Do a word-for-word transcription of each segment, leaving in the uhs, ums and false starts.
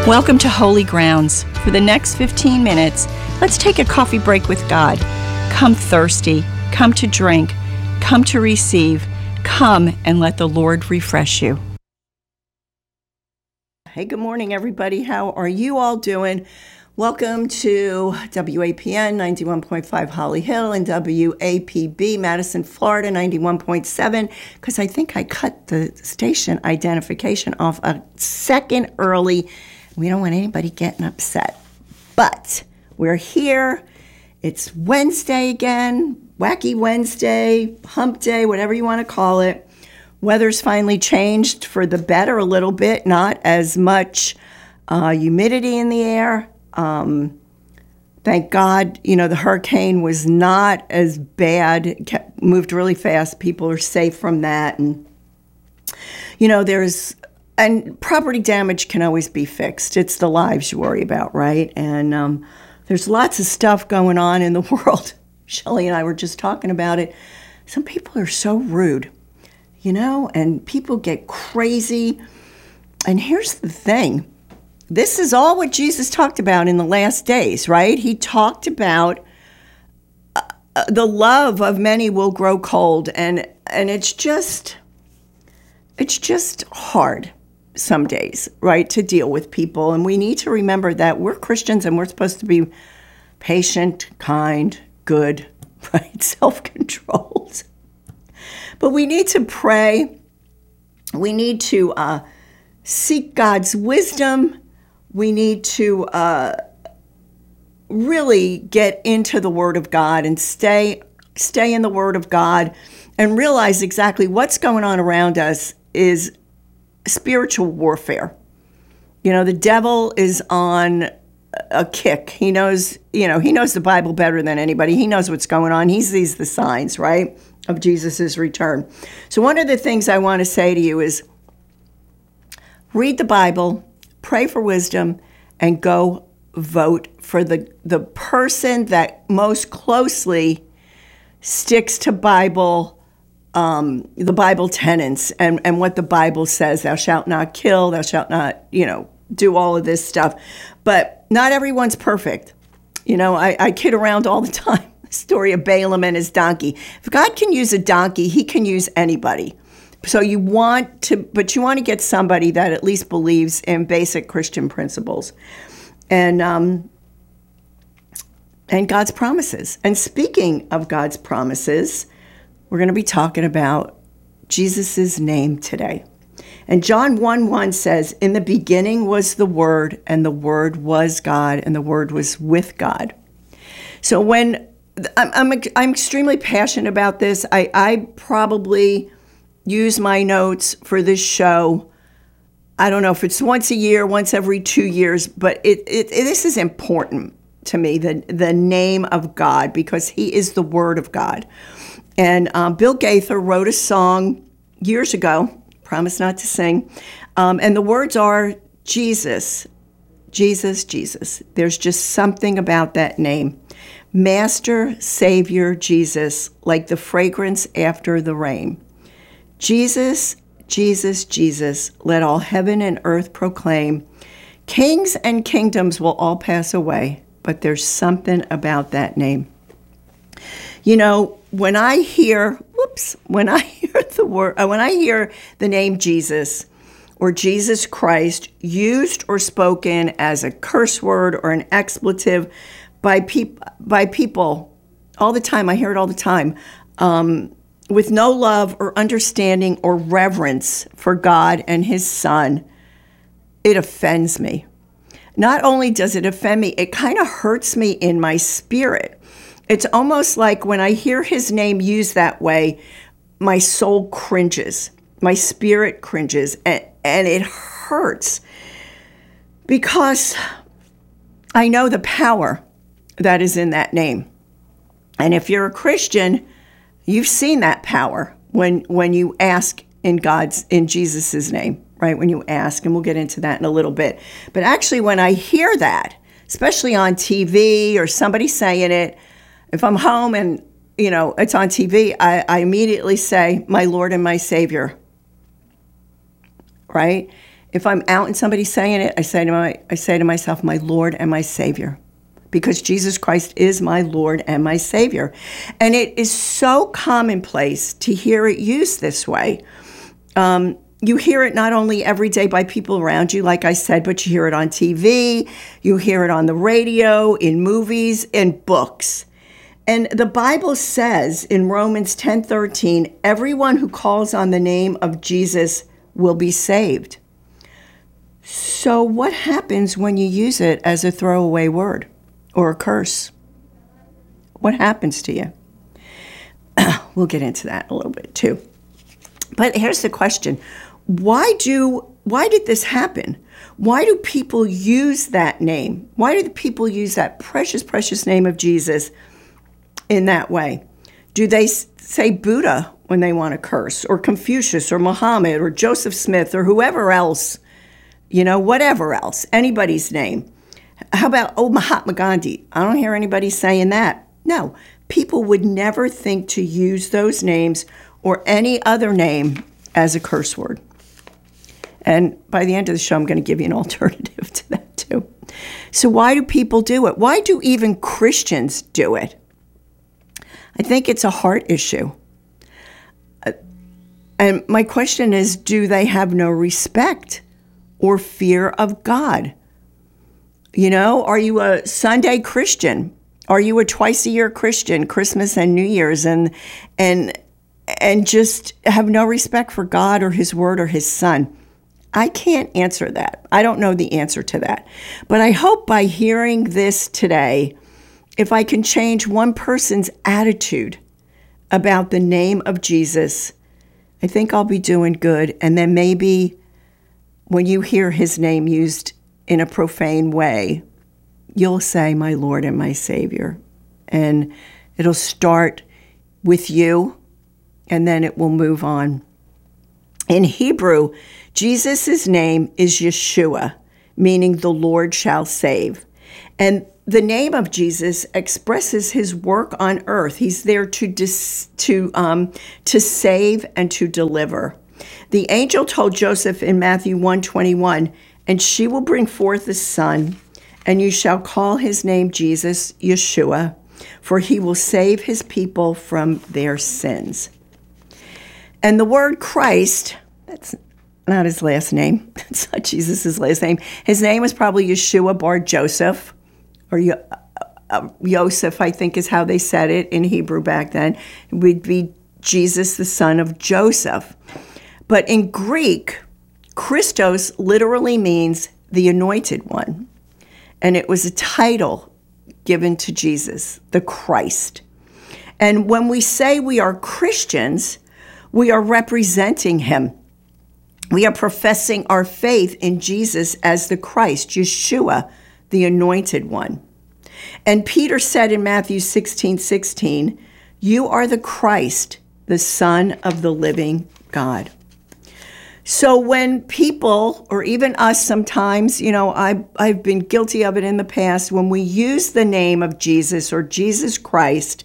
Welcome to Holy Grounds. For the next fifteen minutes, let's take a coffee break with God. Come thirsty, come to drink, come to receive, come and let the Lord refresh you. Hey, good morning, everybody. How are you all doing? Welcome to W A P N ninety-one point five Holly Hill and W A P B Madison, Florida ninety-one point seven, because I think I cut the station identification off a second early. We don't want anybody getting upset. But we're here. It's Wednesday again, Wacky Wednesday, Hump Day, whatever you want to call it. Weather's finally changed for the better a little bit, not as much uh, humidity in the air. Um, thank God, you know, the hurricane was not as bad. It kept, moved really fast. People are safe from that. And, you know, there's, and property damage can always be fixed. It's the lives you worry about, right? And um, there's lots of stuff going on in the world. Shelley and I were just talking about it. Some people are so rude, you know, and people get crazy. And here's the thing. This is all what Jesus talked about in the last days, right? He talked about uh, the love of many will grow cold, and and it's just it's just hard some days, right, to deal with people. And we need to remember that we're Christians and we're supposed to be patient, kind, good, right, self-controlled. But we need to pray. We need to uh, seek God's wisdom. We need to uh, really get into the Word of God and stay stay in the Word of God and realize exactly what's going on around us is spiritual warfare. You know, the devil is on a kick. He knows, you know, he knows the Bible better than anybody. He knows what's going on. He sees the signs, right, of Jesus' return. So one of the things I want to say to you is read the Bible, pray for wisdom, and go vote for the, the person that most closely sticks to Bible, um, the Bible tenets and, and what the Bible says. Thou shalt not kill, thou shalt not, you know, do all of this stuff. But not everyone's perfect. You know, I, I kid around all the time. The story of Balaam and his donkey. If God can use a donkey, he can use anybody. So you want to, but you want to get somebody that at least believes in basic Christian principles and um, and God's promises. And speaking of God's promises, we're going to be talking about Jesus' name today. And John one one says, "In the beginning was the Word, and the Word was God, and the Word was with God." So when I'm I'm, I'm extremely passionate about this, I, I probably use my notes for this show. I don't know if it's once a year, once every two years, but it, it, it this is important to me, the, the name of God, because he is the Word of God. And um, Bill Gaither wrote a song years ago, promise not to sing, um, and the words are Jesus, Jesus, Jesus. There's just something about that name. Master, Savior, Jesus, like the fragrance after the rain. Jesus, Jesus, Jesus, let all heaven and earth proclaim. Kings and kingdoms will all pass away, but there's something about that name. You know, when I hear, whoops, when I hear the word, when I hear the name Jesus or Jesus Christ used or spoken as a curse word or an expletive by peop- by people all the time, I hear it all the time, um, with no love or understanding or reverence for God and his Son, it offends me. Not only does it offend me, it kind of hurts me in my spirit. It's almost like when I hear his name used that way, my soul cringes, my spirit cringes, and, and it hurts because I know the power that is in that name. And if you're a Christian, you've seen that power when when you ask in God's, in Jesus's name, right? When you ask, and we'll get into that in a little bit. But actually, when I hear that, especially on T V or somebody saying it, if I'm home and, you know, it's on T V, I, I immediately say, my Lord and my Savior, right? If I'm out and somebody's saying it, I say to my I say to myself, my Lord and my Savior. Because Jesus Christ is my Lord and my Savior. And it is so commonplace to hear it used this way. Um, you hear it not only every day by people around you, like I said, but you hear it on T V, you hear it on the radio, in movies, in books. And the Bible says in Romans ten thirteen, everyone who calls on the name of Jesus will be saved. So what happens when you use it as a throwaway word or a curse? What happens to you? We'll get into that a little bit too. But here's the question. Why do why did this happen? Why do people use that name? Why do the people use that precious, precious name of Jesus in that way? Do they say Buddha when they want to curse, or Confucius, or Muhammad, or Joseph Smith, or whoever else, you know, whatever else, anybody's name? How about, oh, Mahatma Gandhi? I don't hear anybody saying that. No, people would never think to use those names or any other name as a curse word. And by the end of the show, I'm going to give you an alternative to that too. So why do people do it? Why do even Christians do it? I think it's a heart issue. Uh, and my question is, do they have no respect or fear of God? You know, are you a Sunday Christian? Are you a twice-a-year Christian, Christmas and New Year's, and and and just have no respect for God or his word or his son? I can't answer that. I don't know the answer to that. But I hope by hearing this today, if I can change one person's attitude about the name of Jesus, I think I'll be doing good. And then maybe when you hear his name used in a profane way, you'll say, my Lord and my Savior. And it'll start with you, and then it will move on. In Hebrew, Jesus' name is Yeshua, meaning the Lord shall save. And the name of Jesus expresses his work on earth. He's there to dis, to um, to save and to deliver. The angel told Joseph in Matthew one twenty-one, and she will bring forth a son, and you shall call his name Jesus, Yeshua, for he will save his people from their sins. And the word Christ, that's not his last name. It's not Jesus' last name. His name was probably Yeshua bar Joseph, or Yo- uh, Yosef, I think is how they said it in Hebrew back then. It would be Jesus, the son of Joseph. But in Greek, Christos literally means the anointed one. And it was a title given to Jesus, the Christ. And when we say we are Christians, we are representing him. We are professing our faith in Jesus as the Christ, Yeshua, the anointed one. And Peter said in Matthew sixteen sixteen, you are the Christ, the Son of the living God. So when people, or even us sometimes, you know, I've, I've been guilty of it in the past, when we use the name of Jesus or Jesus Christ,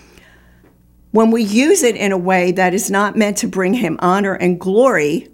when we use it in a way that is not meant to bring him honor and glory,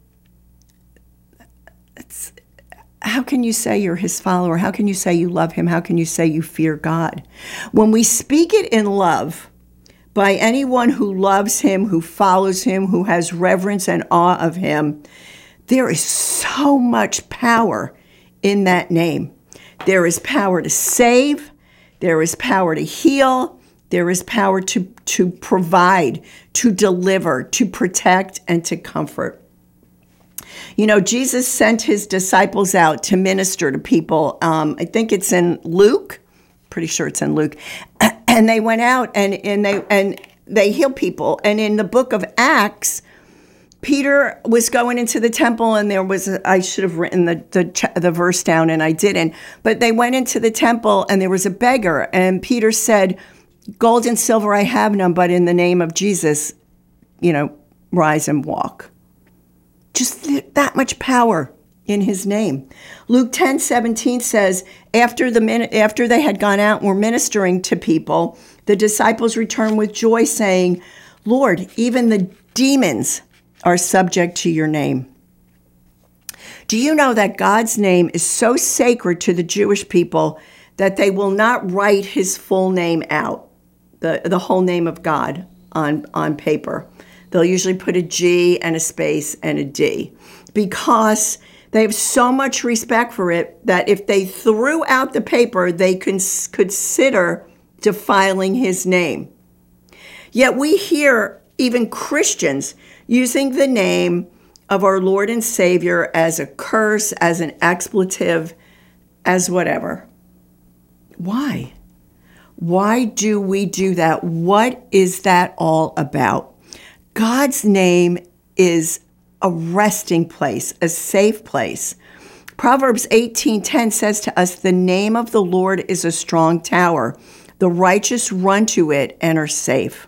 it's, how can you say you're his follower? How can you say you love him? How can you say you fear God? When we speak it in love, by anyone who loves him, who follows him, who has reverence and awe of him, there is so much power in that name. There is power to save. There is power to heal. There is power to, to provide, to deliver, to protect, and to comfort. You know, Jesus sent his disciples out to minister to people. Um, I think it's in Luke. Pretty sure it's in Luke. And they went out and, and they and they healed people. And in the book of Acts, Peter was going into the temple, and there was a, I should have written the, the the verse down, and I didn't. But they went into the temple, and there was a beggar, and Peter said, "Gold and silver I have none, but in the name of Jesus, you know, rise and walk." Just th- that much power in his name. Luke ten seventeen says, after the min- after they had gone out and were ministering to people, the disciples returned with joy, saying, "Lord, even the demons are subject to your name." Do you know that God's name is so sacred to the Jewish people that they will not write his full name out, the, the whole name of God on, on paper? They'll usually put a G and a space and a D because they have so much respect for it that if they threw out the paper, they could consider defiling his name. Yet we hear even Christians using the name of our Lord and Savior as a curse, as an expletive, as whatever. Why? Why do we do that? What is that all about? God's name is a resting place, a safe place. Proverbs eighteen ten says to us, the name of the Lord is a strong tower. The righteous run to it and are safe.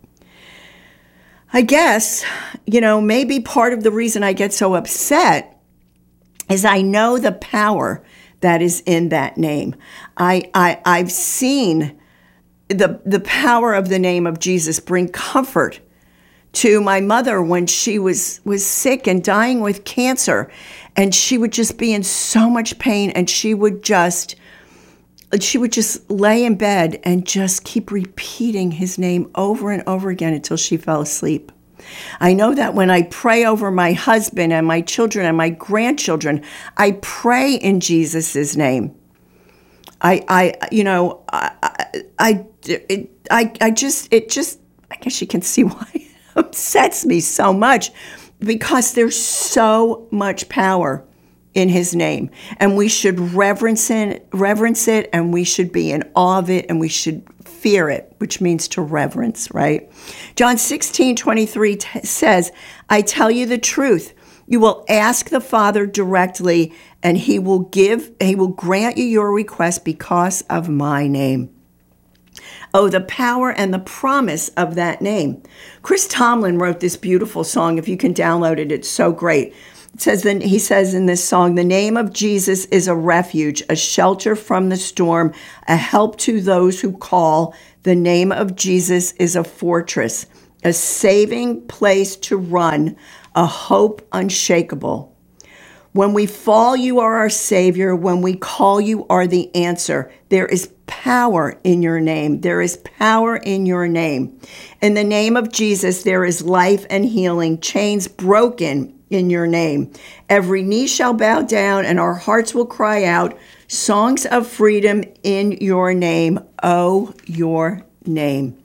I guess, you know, maybe part of the reason I get so upset is I know the power that is in that name. I, I, I've seen the, the power of the name of Jesus bring comfort to my mother when she was, was sick and dying with cancer. And she would just be in so much pain, and she would just, she would just lay in bed and just keep repeating his name over and over again until she fell asleep. I know that when I pray over my husband and my children and my grandchildren, I pray in Jesus' name. I, I, you know, I, I, it, I, I just, it just, I guess you can see why it upsets me so much, because there's so much power in his name, and we should reverence it, reverence it, and we should be in awe of it, and we should fear it, which means to reverence, right? John sixteen twenty-three t- says, I tell you the truth. You will ask the Father directly, and he will give, he will grant you your request because of my name. Oh, the power and the promise of that name. Chris Tomlin wrote this beautiful song. If you can download it, it's so great. It says, then he says in this song, the name of Jesus is a refuge, a shelter from the storm, a help to those who call. The name of Jesus is a fortress, a saving place to run, a hope unshakable. When we fall, you are our Savior. When we call, you are the answer. There is power in your name. There is power in your name. In the name of Jesus, there is life and healing, chains broken in your name. Every knee shall bow down and our hearts will cry out, songs of freedom in your name. Oh, your name.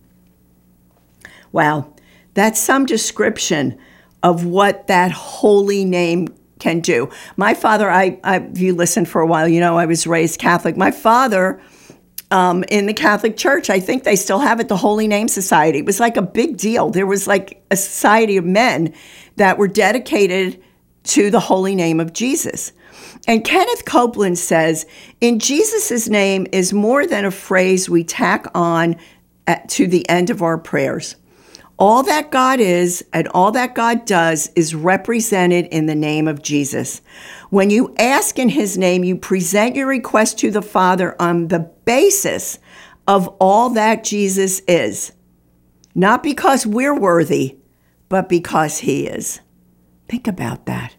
Wow, that's some description of what that holy name can do. My father, I, I if you listened for a while, you know I was raised Catholic. My father, um, in the Catholic Church, I think they still have it, the Holy Name Society. It was like a big deal. There was like a society of men that were dedicated to the holy name of Jesus. And Kenneth Copeland says, in Jesus' name is more than a phrase we tack on at, to the end of our prayers. All that God is and all that God does is represented in the name of Jesus. When you ask in his name, you present your request to the Father on the basis of all that Jesus is. Not because we're worthy, but because he is. Think about that.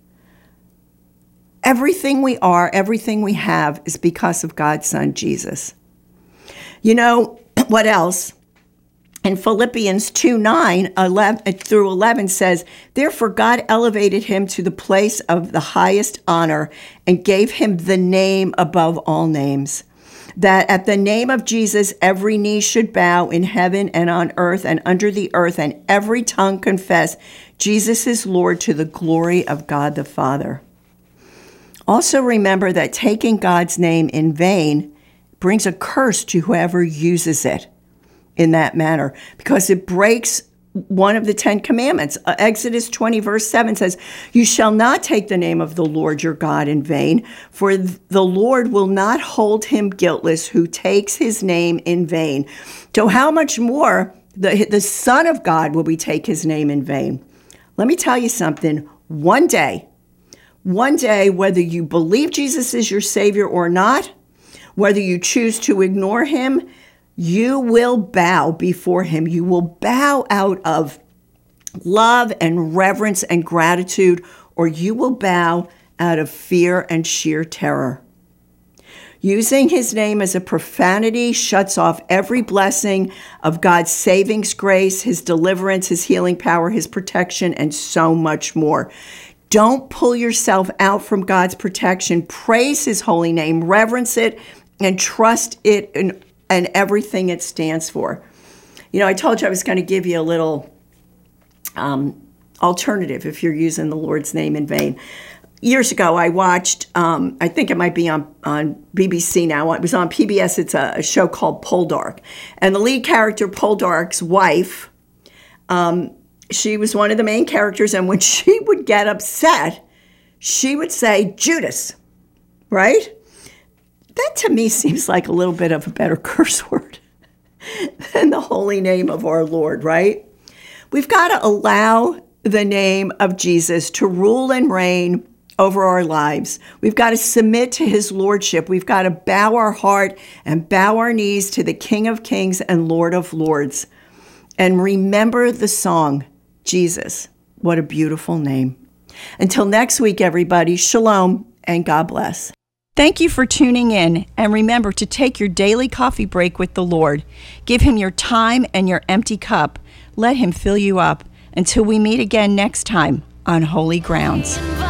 Everything we are, everything we have is because of God's Son, Jesus. You know what else? And Philippians two, nine eleven through eleven says, therefore God elevated him to the place of the highest honor and gave him the name above all names, that at the name of Jesus every knee should bow in heaven and on earth and under the earth, and every tongue confess Jesus is Lord, to the glory of God the Father. Also remember that taking God's name in vain brings a curse to whoever uses it in that manner, because it breaks one of the Ten Commandments. Uh, Exodus twenty, verse seven says, you shall not take the name of the Lord your God in vain, for th- the Lord will not hold him guiltless who takes his name in vain. So how much more the, the Son of God will we take his name in vain? Let me tell you something. One day, one day, whether you believe Jesus is your Savior or not, whether you choose to ignore him, you will bow before him. You will bow out of love and reverence and gratitude, or you will bow out of fear and sheer terror. Using his name as a profanity shuts off every blessing of God's savings grace, his deliverance, his healing power, his protection, and so much more. Don't pull yourself out from God's protection. Praise his holy name, reverence it, and trust it in, in everything it stands for. You know, I told you I was going to give you a little um, alternative if you're using the Lord's name in vain. Years ago, I watched, um, I think it might be on, on B B C now. It was on P B S. It's a, a show called Poldark. And the lead character, Poldark's wife, um, she was one of the main characters. And when she would get upset, she would say, Judas, right? That to me seems like a little bit of a better curse word than the holy name of our Lord, right? We've got to allow the name of Jesus to rule and reign over our lives. We've got to submit to his lordship. We've got to bow our heart and bow our knees to the King of Kings and Lord of Lords. And remember the song, Jesus. What a beautiful name. Until next week, everybody, shalom and God bless. Thank you for tuning in, and remember to take your daily coffee break with the Lord. Give him your time and your empty cup. Let him fill you up. Until we meet again next time on Holy Grounds.